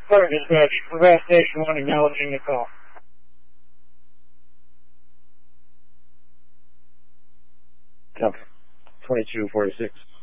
Fire dispatch, Crevasse Station 1 acknowledging the call. Copy. 2246.